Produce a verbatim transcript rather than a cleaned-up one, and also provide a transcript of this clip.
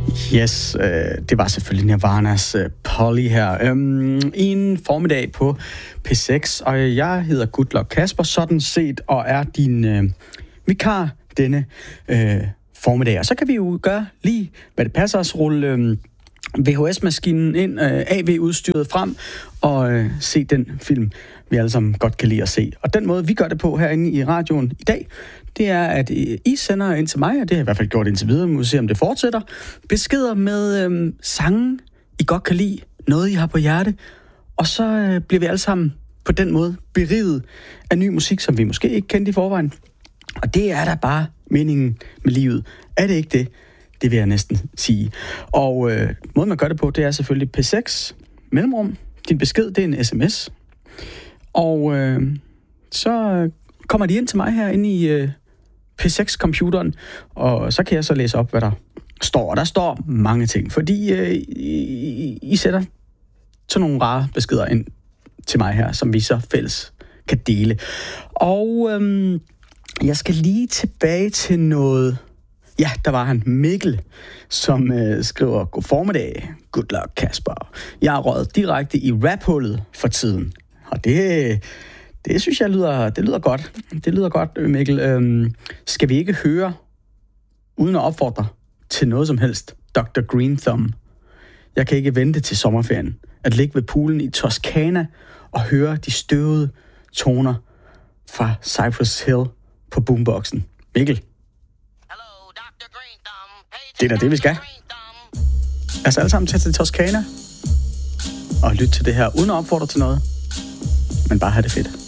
Yes, øh, det var selvfølgelig Nirvanas øh, Polly her. Øhm, en formiddag på P seks, og jeg hedder Good Luck Kasper, sådan set, og er din øh, vikar denne øh, formiddag. Og så kan vi jo gøre lige, hvad det passer os, rulle øh, V H S-maskinen ind, øh, A V-udstyret frem, og øh, se den film, vi alle sammen godt kan lide at se. Og den måde, vi gør det på herinde i radioen i dag, det er, at I sender ind til mig, og det har jeg i hvert fald gjort indtil videre, må vi se, om det fortsætter, beskeder med øhm, sange, I godt kan lide, noget I har på hjerte, og så øh, bliver vi alle sammen på den måde beriget af ny musik, som vi måske ikke kendte i forvejen. Og det er da bare meningen med livet. Er det ikke det? Det vil jeg næsten sige. Og øh, måden man gør det på, det er selvfølgelig P seks mellemrum. Din besked, det er en sms. Og øh, så kommer de ind til mig herinde i øh, P seks-computeren, og så kan jeg så læse op, hvad der står. Og der står mange ting, fordi øh, I, I sætter sådan nogle rare beskeder ind til mig her, som vi så fælles kan dele. Og øh, jeg skal lige tilbage til noget. Ja, der var han, Mikkel, som øh, skriver, god formiddag, good luck Kasper. Jeg er røget direkte i raphullet for tiden. Og det, det synes jeg lyder, det lyder godt. Det lyder godt, Mikkel. Øhm, skal vi ikke høre, uden at opfordre til noget som helst, doktor Green Thumb? Jeg kan ikke vente til sommerferien at ligge ved poolen i Toscana og høre de støvede toner fra Cypress Hill på boomboxen. Mikkel. Det er da det, vi skal. Lad os alle sammen tage til Toscana og lytte til det her, uden at opfordre til noget, men bare have det fedt.